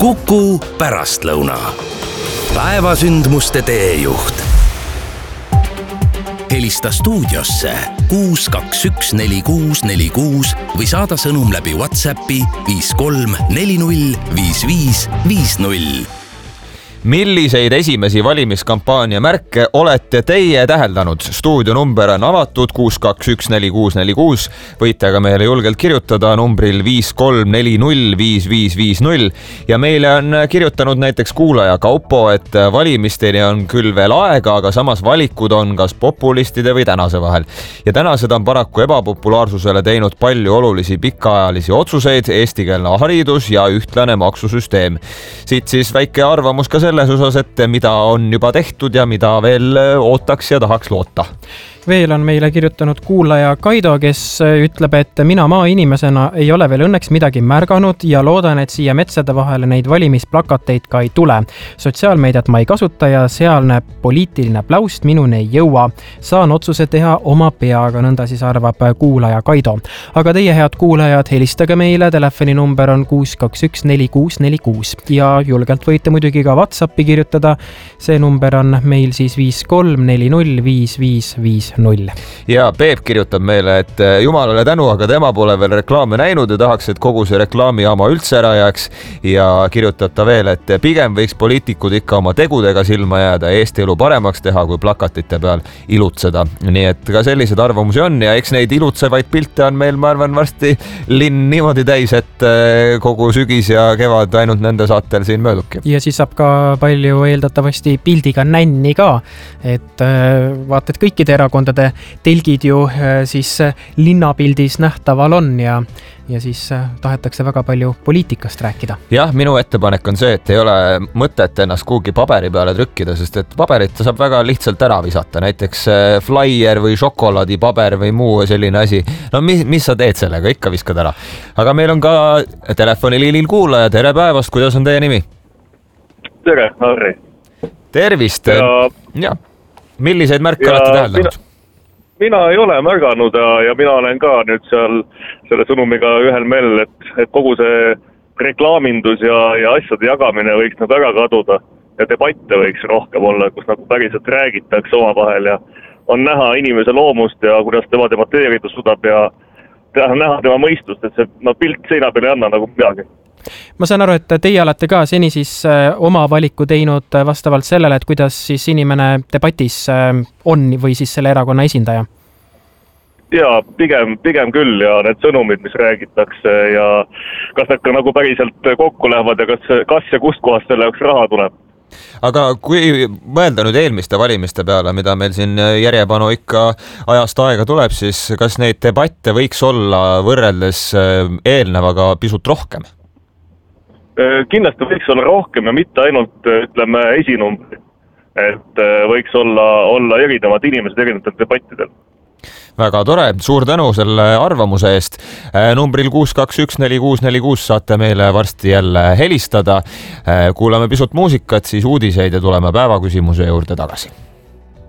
Kuku pärastlõuna. Päevasündmuste teejuht. Helista stuudiosse 6214646 või saada sõnum läbi WhatsAppi 53405550. Milliseid esimesi valimiskampaania märke olete teie täheldanud? Stuudionumber on avatud 6214646. Võite aga meile julgelt kirjutada numbril 53405550 ja meile on kirjutanud näiteks kuulaja Kaupo, et valimisteni on küll veel aega, aga samas valikud on kas populistide või tänase vahel. Ja tänased on paraku ebapopulaarsusele teinud palju olulisi pikaajalisi otsuseid, eestikeelne haridus ja ühtlane maksusüsteem. Siit siis väike arvamus ka selles osas, et mida on juba tehtud ja mida veel ootaks ja tahaks loota. Veel on meile kirjutanud kuulaja Kaido, kes ütleb, et mina maainimesena ei ole veel õnneks midagi märganud ja loodan, et siia metsade vahele neid valimisplakateid ka ei tule. Sotsiaalmeediat ma ei kasuta ja sealne poliitiline plaust minuni ei jõua. Saan otsuse teha oma peaga, nõnda siis arvab kuulaja Kaido. Aga teie head kuulajad, helistage meile, telefoninumber on 6214646 ja julgelt võite muidugi ka WhatsAppi kirjutada. See number on meil siis 53405550. Ja Peep kirjutab meile, et jumalale tänu, aga tema pole veel reklaame näinud ja tahaks, et kogu see reklaamijaama üldse ära jääks. Ja kirjutab ta veel, et pigem võiks poliitikud ikka oma tegudega silma jääda ja Eesti elu paremaks teha, kui plakatite peal ilutseda. Nii et ka sellised arvamusi on ja eks neid ilutsevaid pilte on meil, ma arvan, varsti linn niimoodi täis, et kogu sügis ja kevad ainult nende saatel siin möödubki. Ja siis saab ka palju eeldatavasti pildiga nänni ka, et vaata, et kõikide erakondade telgid ju siis linnapildis nähtaval on ja siis tahetakse väga palju poliitikast rääkida. Jah, minu ettepanek on see, et ei ole mõtet ennast kuhugi paberi peale trükkida, sest et paberit saab väga lihtsalt ära visata, näiteks flyer või šokolaadipaber või muu selline asi. No mis sa teed sellega, ikka viskad ära. Aga meil on ka telefoniliinil kuulaja, tere päevast, kuidas on teie nimi? Tere, Harri. Tervist! Ja. Milliseid märke olete täheldanud? Mina ei ole märganud ja mina olen ka nüüd seal selle sõnumiga ühel meelel, et kogu see reklaamindus ja asjade jagamine võiks nagu ära kaduda ja debatte võiks rohkem olla, kus nagu päriselt räägitakse omavahel ja on näha inimese loomust ja kuidas tema debateerida suudab ja näha tema mõistust, et see pilt seina peal ei anna nagu midagi. Ma saan aru, et teie olete ka seni siis oma valiku teinud vastavalt sellele, et kuidas siis inimene debatis on või siis selle erakonna esindaja? Jaa, pigem küll ja need sõnumid, mis räägitakse ja kas need ka nagu päriselt kokku lähevad ja kas ja kust kohast selle jaoks raha tuleb? Aga kui mõelda nüüd eelmiste valimiste peale, mida meil siin järjepanu ikka ajast aega tuleb, siis kas neid debatte võiks olla võrreldes eelnevaga pisut rohkem? Kindlasti võiks olla rohkem ja mitte ainult, ütleme, esinumbri. Et võiks olla erinevad inimesed erinevatel debattidel. Väga tore, suur tänu selle arvamuse eest. Numbril 6214646 saate meile varsti jälle helistada. Kuulame pisut muusikat, siis uudiseid ja tuleme päevaküsimuse juurde tagasi.